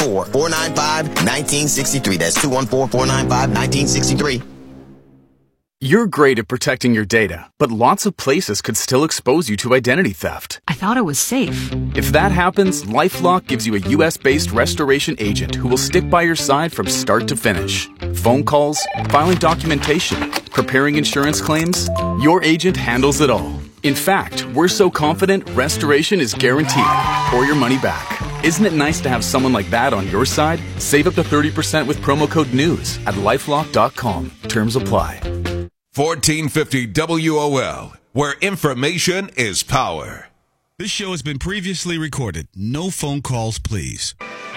214-495-1963. That's 214-495-1963. You're great at protecting your data, but lots of places could still expose you to identity theft. I thought it was safe. If that happens, LifeLock gives you a U.S.-based restoration agent who will stick by your side from start to finish. Phone calls, filing documentation, preparing insurance claims, your agent handles it all. In fact, we're so confident restoration is guaranteed or your money back. Isn't it nice to have someone like that on your side? Save up to 30% with promo code NEWS at lifelock.com. Terms apply. 1450 WOL, where information is power. This show has been previously recorded. No phone calls, please.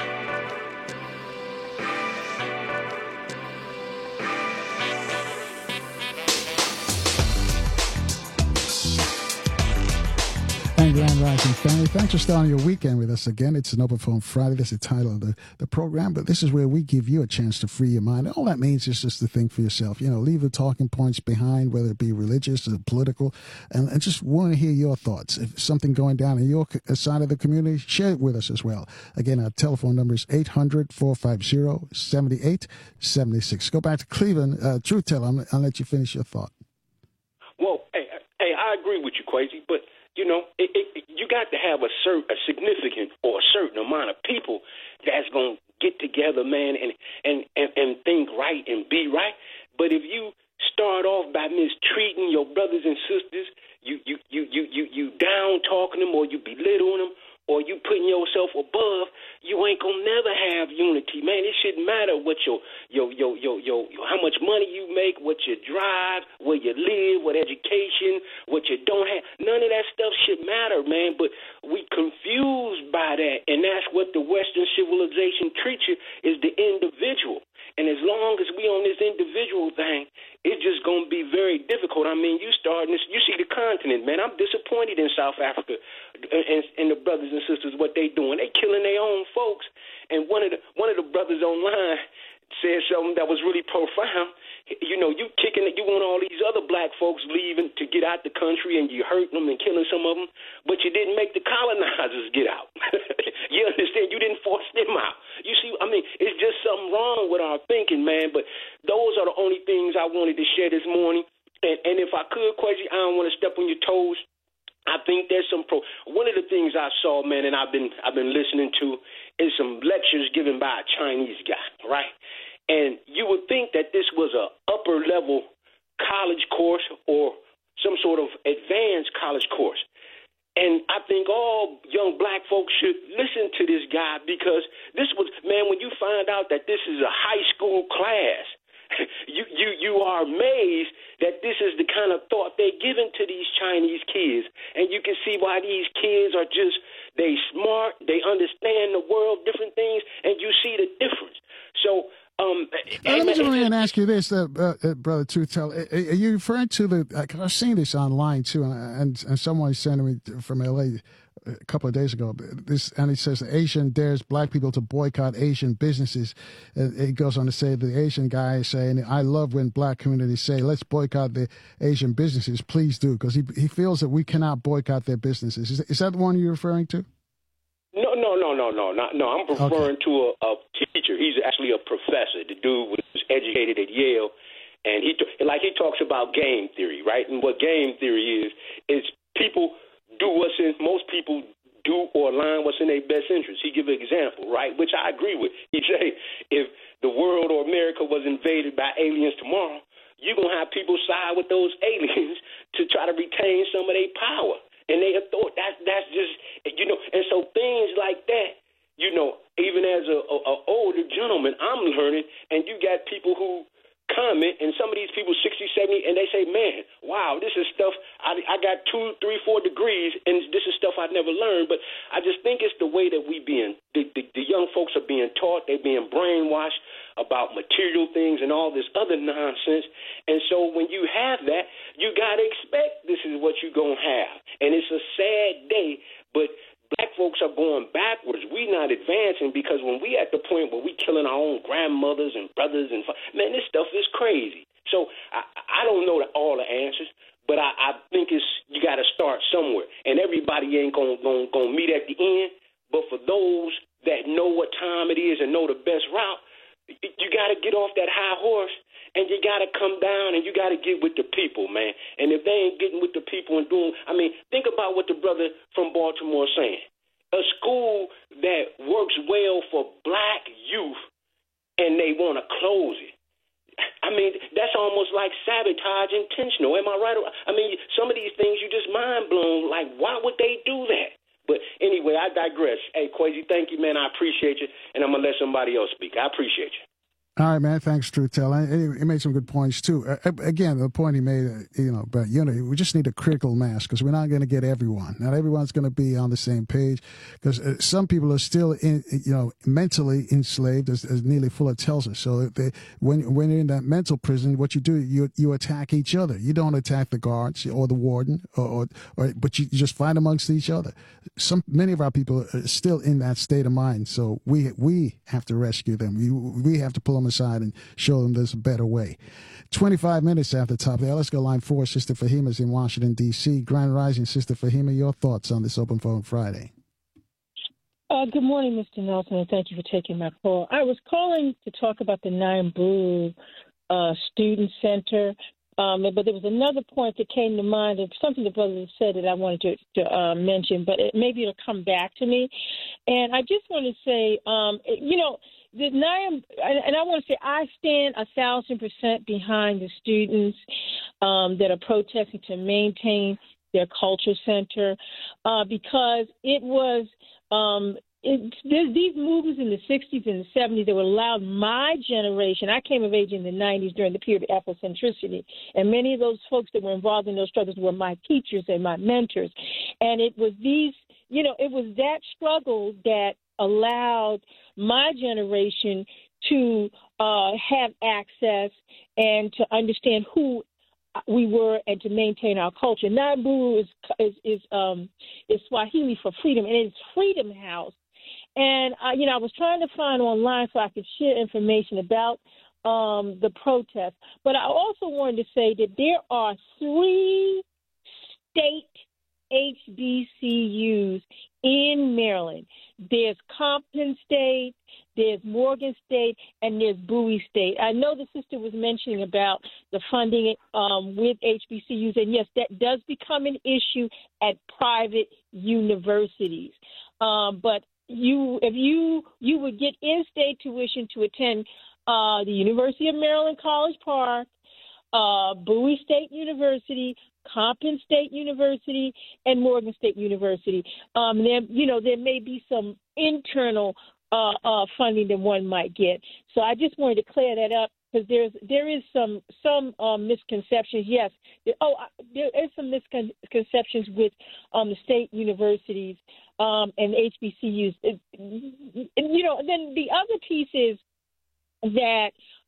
And Grand Rising family, thanks for starting your weekend with us again. It's an Open Phone Friday. That's the title of the program, but this is where we give you a chance to free your mind. All that means is just to think for yourself. You know, leave the talking points behind, whether it be religious or political, and just want to hear your thoughts. If something going down in your side of the community, share it with us as well. Again, our telephone number is 800-450-7876. Go back to Cleveland. Truth Teller, I'll let you finish your thought. Well, hey, I agree with you, Quasi, but you know, you got to have a significant or a certain amount of people that's going to get together, man, and think right and be right. But if you start off by mistreating your brothers and sisters, you down talking them, or you belittling them, or you putting yourself above, you ain't gonna never have unity, man. It shouldn't matter what your how much money you make, what you drive, where you live, what education, what you don't have. None of that stuff should matter, man. But we confused by that, and that's what the Western civilization treats you, is the individual. And as long as we on this individual thing, it's just going to be very difficult. I mean, you see the continent, man. I'm disappointed in South Africa and the brothers and sisters, what they doing. They killing their own folks. And one of the brothers online said something that was really profound. You know, you want all these other black folks leaving to get out the country, and you hurting them and killing some of them, but you didn't make the colonizers get out. You understand? You didn't force them out. You see, I mean, it's just something wrong with our thinking, man. But those are the only things I wanted to share this morning. And if I could, Quasi, I don't want to step on your toes. I think there's one of the things I saw, man, and I've been listening to, is some lectures given by a Chinese guy, right? And you would think that this was a upper level college course or some sort of advanced college course. And I think all young black folks should listen to this guy, because this was, man, when you find out that this is a high school class, you are amazed that this is the kind of thought they're giving to these Chinese kids. And you can see why these kids are just, they smart, they understand the world, different things, and you see the difference. So, let me go ahead and ask you this, Brother Truth Teller. Are you referring to I've seen this online too, and someone sent me from LA a couple of days ago. And it says the Asian dares black people to boycott Asian businesses. It goes on to say the Asian guy is saying, I love when black communities say, let's boycott the Asian businesses. Please do, because he feels that we cannot boycott their businesses. Is that the one you're referring to? No. I'm referring to a teacher. He's actually a professor. The dude was educated at Yale, and he talks about game theory, right? And what game theory is people do most people do or align what's in their best interest. He give an example, right, which I agree with. He say, if the world or America was invaded by aliens tomorrow, you're going to have people side with those aliens to try to retain some of their power. And they have thought that's just, you know, and so things like that, you know, even as a older gentleman, I'm learning, and you got people who comment, and some of these people 60, 70, and they say, man, wow, this is stuff, I got 2, 3, 4 degrees, and this is stuff I'd never learned. But I just think it's the way that the young folks are being taught. They're being brainwashed about material things and all this other nonsense. And so when you have that, you got to expect this is what you're going to have. And it's a sad day, but black folks are going backwards. We not advancing, because when we at the point where we killing our own grandmothers and brothers and man, this stuff is crazy. So I don't know all the answers, but I think you got to start somewhere, and everybody ain't gonna meet at the end. But for those that know what time it is and know the best route, you got to get off that high horse and you got to come down and you got to get with the people, man. And if they ain't getting with the people and doing, I mean, think about what the brother from Baltimore is saying. A school that works well for black youth and they want to close it. I mean, that's almost like sabotage intentional. Am I right? I mean, some of these things you just mind blown. Like, why would they do that? But anyway, I digress. Hey, Kwesi, thank you, man. I appreciate you, and I'm going to let somebody else speak. I appreciate you. All right, man. Thanks, Truth Teller. He made some good points, too. Again, the point he made, about unity, we just need a critical mass because we're not going to get everyone. Not everyone's going to be on the same page because some people are still, mentally enslaved, as Neely Fuller tells us. So when you're in that mental prison, what you do, you attack each other. You don't attack the guards or the warden, but you just fight amongst each other. Many of our people are still in that state of mind. So we have to rescue them. We have to pull them aside and show them there's a better way. 25 minutes after the top there. Let's go line 4. Sister Fahima's in Washington, D.C. Grand Rising, Sister Fahima, your thoughts on this Open Phone Friday? Good morning, Mr. Nelson, and thank you for taking my call. I was calling to talk about the Naimbu Student Center, but there was another point that came to mind of something the brother said that I wanted to mention, but maybe it'll come back to me. And I just want to say, the NIAM, and I want to say I stand 1,000% behind the students that are protesting to maintain their culture center because it was these movements in the 60s and the 70s that would allow my generation. I came of age in the 90s during the period of Afrocentricity, and many of those folks that were involved in those struggles were my teachers and my mentors. And it was it was that struggle that allowed my generation to have access and to understand who we were and to maintain our culture. Naimbu is Swahili for freedom, and it's Freedom House. And I was trying to find online so I could share information about the protest. But I also wanted to say that there are 3 state HBCUs in Maryland. There's Compton State, there's Morgan State, and there's Bowie State. I know the sister was mentioning about the funding with HBCUs, and yes, that does become an issue at private universities. But if you would get in-state tuition to attend the University of Maryland College Park, Bowie State University, Compton State University, and Morgan State University. There may be some internal funding that one might get. So I just wanted to clear that up because there is some misconceptions. Yes, there is some misconceptions with the state universities and HBCUs. Then the other piece is that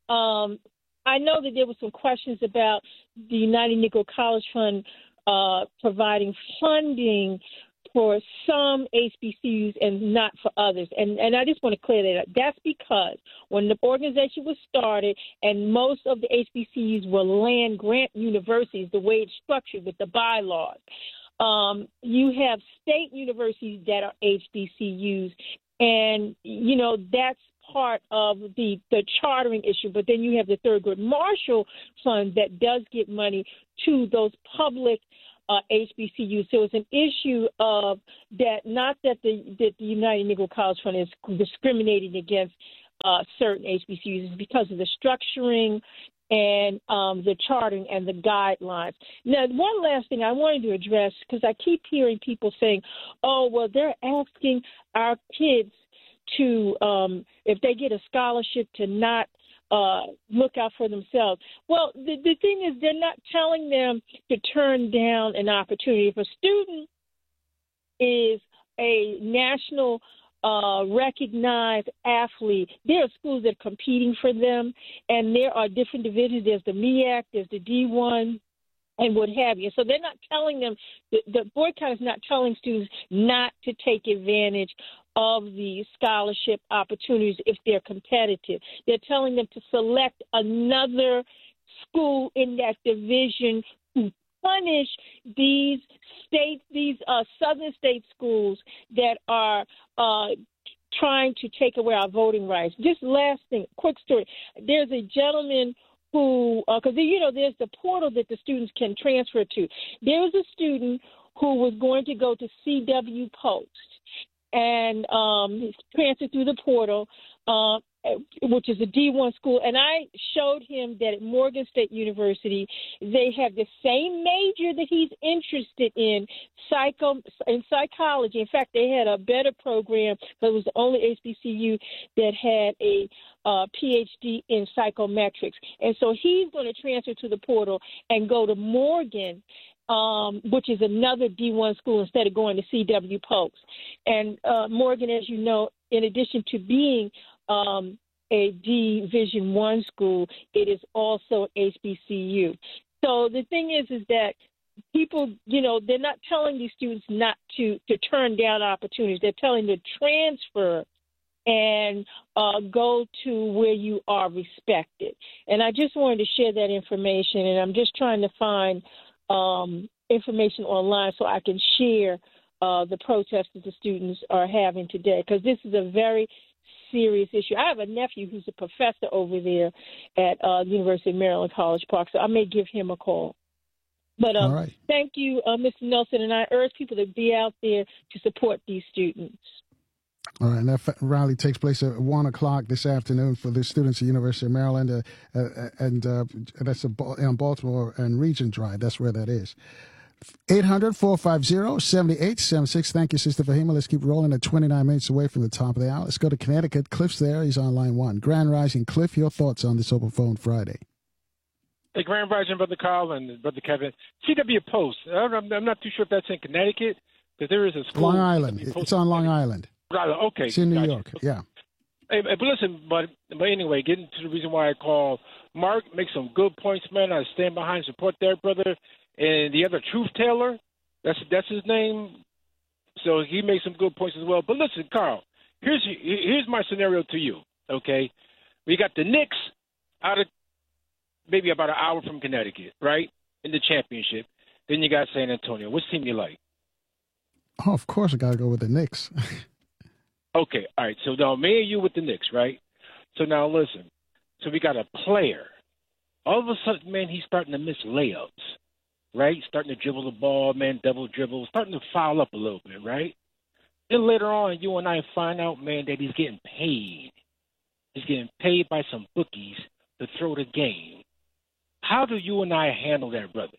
I know that there were some questions about the United Negro College Fund providing funding for some HBCUs and not for others. And I just want to clear that up. That's because when the organization was started and most of the HBCUs were land-grant universities, the way it's structured with the bylaws, you have state universities that are HBCUs, and, that's part of the chartering issue. But then you have the Thurgood Marshall Fund that does get money to those public HBCUs. So it's an issue of that, not that the United Negro College Fund is discriminating against certain HBCUs. It's because of the structuring and the chartering and the guidelines. Now, one last thing I wanted to address, because I keep hearing people saying, oh, well, they're asking our kids to, if they get a scholarship, to not look out for themselves. Well, the thing is, they're not telling them to turn down an opportunity. If a student is a national recognized athlete, there are schools that are competing for them, and there are different divisions. There's the MEAC, there's the D1, and what have you. So they're not telling them, the boycott is not telling students not to take advantage of the scholarship opportunities if they're competitive. They're telling them to select another school in that division to punish these southern state schools that are trying to take away our voting rights. Just last thing, quick story. There's a gentleman who, because, there's the portal that the students can transfer to. There was a student who was going to go to CW Post and transfer through the portal, which is a D1 school. And I showed him that at Morgan State University, they have the same major that he's interested in psychology. In fact, they had a better program, but it was the only HBCU that had a PhD in psychometrics. And so he's going to transfer to the portal and go to Morgan, which is another D1 school, instead of going to CW Post. And Morgan, as you know, in addition to being a Division I school, it is also HBCU. So the thing is that people, they're not telling these students not to turn down opportunities. They're telling them to transfer and go to where you are respected. And I just wanted to share that information, and I'm just trying to find information online so I can share the protests that the students are having today, because this is a very serious issue. I have a nephew who's a professor over there at the University of Maryland, College Park, so I may give him a call. But right. Thank you, Mr. Nelson, and I urge people to be out there to support these students. All right, and that rally takes place at 1 o'clock this afternoon for the students at the University of Maryland, and that's on Baltimore and Regent Drive. That's where that is. 800-450-7876. Thank you, Sister Fahima. Let's keep rolling at 29 minutes away from the top of the hour. Let's go to Connecticut. Cliff's there. He's on line 1. Grand Rising. Cliff, your thoughts on this Open Phone Friday? Hey, Grand Rising, Brother Carl and Brother Kevin. CW Post. I'm not too sure if that's in Connecticut, because there is a school. Long Island. It's on Long Island. Okay. It's in New York. Yeah. Hey, but listen, but anyway, getting to the reason why I call Mark, make some good points, man. I stand behind, support that brother. And the other Truth Taylor, that's his name. So he makes some good points as well. But listen, Carl, here's my scenario to you, okay? We got the Knicks out of maybe about an hour from Connecticut, right, in the championship. Then you got San Antonio. Which team you like? Oh, of course I got to go with the Knicks. Okay, all right. So now me and you with the Knicks, right? So now listen. So we got a player. All of a sudden, man, he's starting to miss layups, right? Starting to dribble the ball, man, double dribble, starting to foul up a little bit, right? Then later on, you and I find out, man, that he's getting paid. He's getting paid by some bookies to throw the game. How do you and I handle that, brother?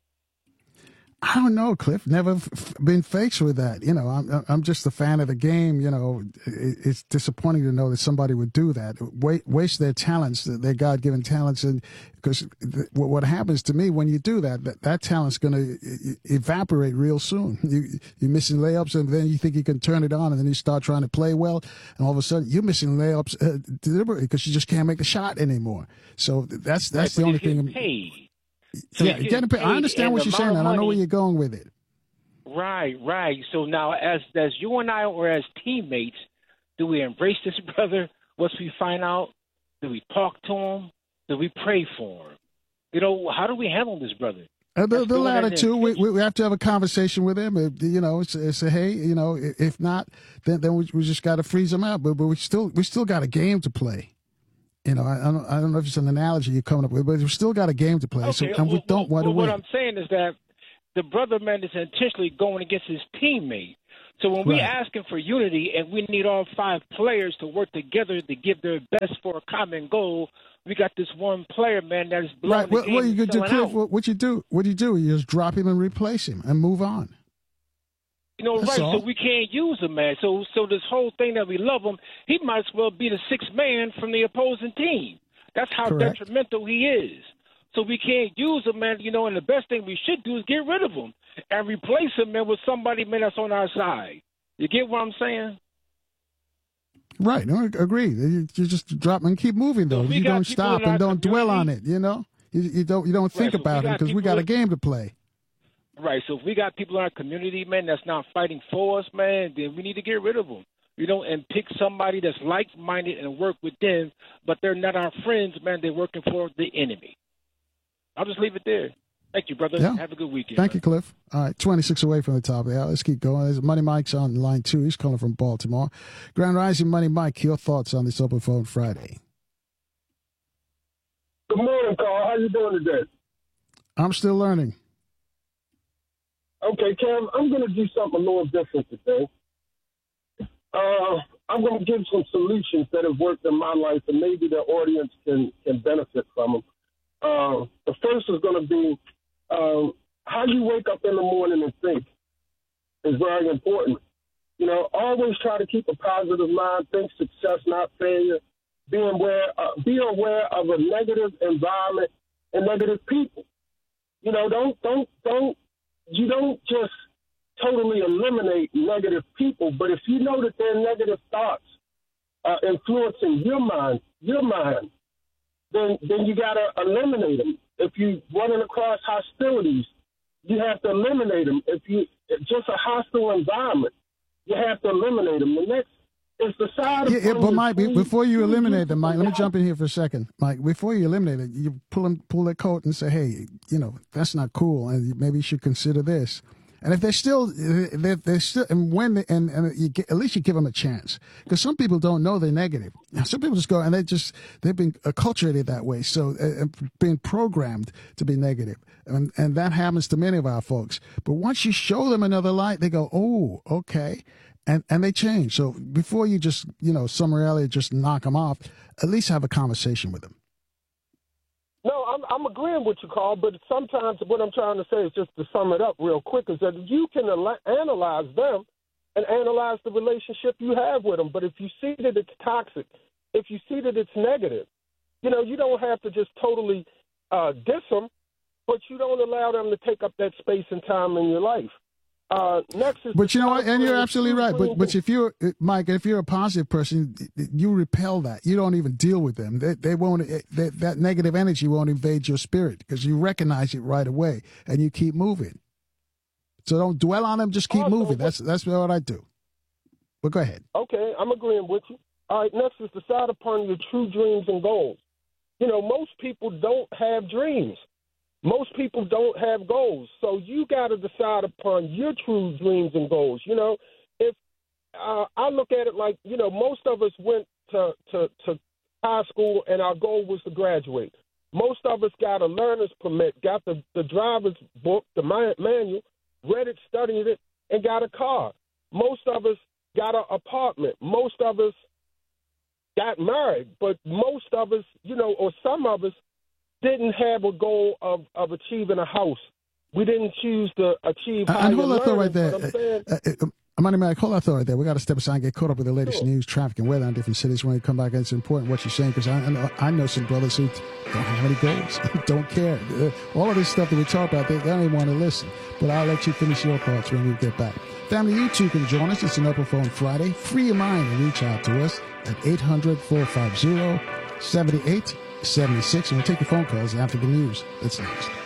I don't know, Cliff. Never been faced with that. I'm just a fan of the game. It's disappointing to know that somebody would do that, waste their talents, their God-given talents, and because what happens to me when you do that talent's going to evaporate real soon. You're missing layups, and then you think you can turn it on, and then you start trying to play well, and all of a sudden you're missing layups deliberately because you just can't make the shot anymore. So that's the only thing. Paid. So yeah, getting paid. I understand what you're saying, and I know where you're going with it. Right. So now, as you and I, or as teammates, do we embrace this brother once we find out? Do we talk to him? Do we pray for him? How do we handle this brother? The latter two, we have to have a conversation with him. Say, hey, if not, then we just got to freeze him out. But we still got a game to play. I don't know if it's an analogy you're coming up with, but we've still got a game to play, okay, and we don't want to win. What I'm saying is that the brother, man, is intentionally going against his teammate. So when we asking for unity and we need all 5 players to work together to give their best for a common goal, we got this one player, man, that is blowing the game. What you could do, Cliff? Out. What you do? You just drop him and replace him and move on. That's right. All. So we can't use him, man. So this whole thing that we love him, he might as well be the 6th man from the opposing team. That's how detrimental he is. So we can't use him, man. And the best thing we should do is get rid of him and replace him, man, with somebody, man, that's on our side. You get what I'm saying? Right. No, agree. You just drop him and keep moving, though. You don't stop and don't dwell on it. You don't think about it because we got a game to play. Right, so if we got people in our community, man, that's not fighting for us, man, then we need to get rid of them. And pick somebody that's like-minded and work with them, but they're not our friends, man. They're working for the enemy. I'll just leave it there. Thank you, brother. Yeah. Have a good weekend. Thank you, Cliff. All right, 26 away from the top of the hour. Let's keep going. There's Money Mike's on line 2. He's calling from Baltimore. Grand Rising, Money Mike, your thoughts on this Open Phone Friday? Good morning, Carl. How you doing today? I'm still learning. Okay, Cam, I'm going to do something a little different today. I'm going to give some solutions that have worked in my life, and maybe the audience can benefit from them. The first is going to be how you wake up in the morning and think is very important. You know, always try to keep a positive mind, think success, not failure. Be aware of a negative environment and negative people. You know, you don't just totally eliminate negative people, but if you know that their negative thoughts are influencing your mind, then you got to eliminate them. If you're running across hostilities, you have to eliminate them. If just a hostile environment, you have to eliminate them. The next is the side of but Mike, before you eliminate them, Mike, let me jump in here for a second. Mike, before you eliminate it, you pull their coat and say, hey, you know, that's not cool, and maybe you should consider this. And if they're still, and when at least you give them a chance, because some people don't know they're negative. Some people just go and they've been acculturated that way, so being programmed to be negative, and that happens to many of our folks. But once you show them another light, they go, oh, okay, and they change. So before you just summarily just knock them off, at least have a conversation with them. No, I'm agreeing with you, Carl, but sometimes what I'm trying to say is just to sum it up real quick is that you can analyze them and analyze the relationship you have with them. But if you see that it's toxic, if you see that it's negative, you know, you don't have to just totally diss them, but you don't allow them to take up that space and time in your life. Next is, but you know what, and you're absolutely right. But if you're Mike, if you're a positive person, you repel that. You don't even deal with them. They won't. That negative energy won't invade your spirit because you recognize it right away and you keep moving. So don't dwell on them. Just keep moving. That's what I do. But go ahead. Okay, I'm agreeing with you. All right. Next is decide upon your true dreams and goals. You know, most people don't have dreams. Most people don't have goals, so you got to decide upon your true dreams and goals. You know, if I look at it like, you know, most of us went to high school and our goal was to graduate. Most of us got a learner's permit, got the driver's book, the manual, read it, studied it, and got a car. Most of us got an apartment. Most of us got married, but most of us, you know, or some of us, didn't have a goal of achieving a house. We didn't choose to achieve higher hold that thought right there. Money Mike, hold that thought right there. We got to step aside and get caught up with the latest news, traffic, and weather in different cities. When we come back, it's important what you're saying, because I know some brothers who don't have any goals, don't care. All of this stuff that we talk about, they don't even want to listen. But I'll let you finish your thoughts when we get back. Family, you too can join us. It's an Open Phone Friday. Free your mind and reach out to us at 800-450-7876, and we'll take your phone calls after the news. That's next.